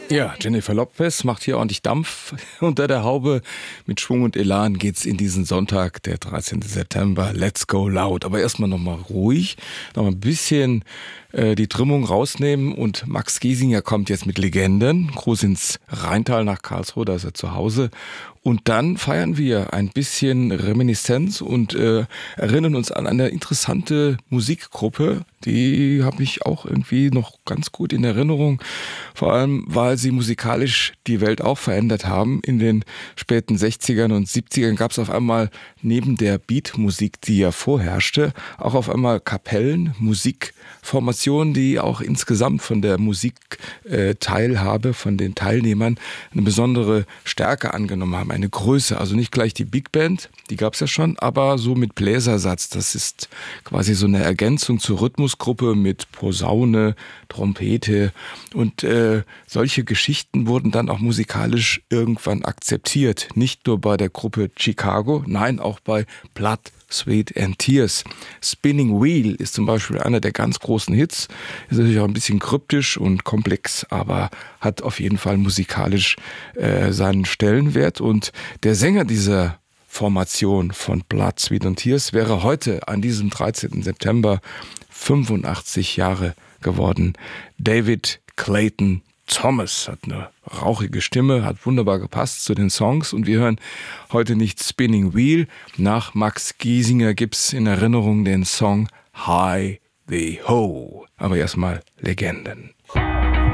Ja, Jennifer Lopez macht hier ordentlich Dampf unter der Haube. Mit Schwung und Elan geht's in diesen Sonntag, der 13. September. Let's go loud. Aber erstmal nochmal ruhig, nochmal ein bisschen die Trimmung rausnehmen. Und Max Giesinger kommt jetzt mit Legenden. Gruß ins Rheintal nach Karlsruhe, da ist er zu Hause. Und dann feiern wir ein bisschen Reminiszenz und erinnern uns an eine interessante Musikgruppe. Die habe ich auch irgendwie noch ganz gut in Erinnerung. Vor allem, weil sie musikalisch die Welt auch verändert haben. In den späten 60ern und 70ern gab es auf einmal neben der Beatmusik, die ja vorherrschte, auch auf einmal Kapellen, Musikformationen, die auch insgesamt von der Musikteilhabe, von den Teilnehmern eine besondere Stärke angenommen haben. Eine Größe, also nicht gleich die Big Band, die gab es ja schon, aber so mit Bläsersatz. Das ist quasi so eine Ergänzung zur Rhythmusgruppe mit Posaune, Trompete und solche Geschichten wurden dann auch musikalisch irgendwann akzeptiert. Nicht nur bei der Gruppe Chicago, nein, auch bei Blood, Sweat and Tears. Spinning Wheel ist zum Beispiel einer der ganz großen Hits. Ist natürlich auch ein bisschen kryptisch und komplex, aber hat auf jeden Fall musikalisch seinen Stellenwert. Und der Sänger dieser Formation von Blood, Sweat and Tears wäre heute an diesem 13. September 85 Jahre geworden. David Clayton Thomas hat eine rauchige Stimme, hat wunderbar gepasst zu den Songs und wir hören heute nicht Spinning Wheel. Nach Max Giesinger gibt's in Erinnerung den Song Hi the Ho. Aber erstmal Legenden.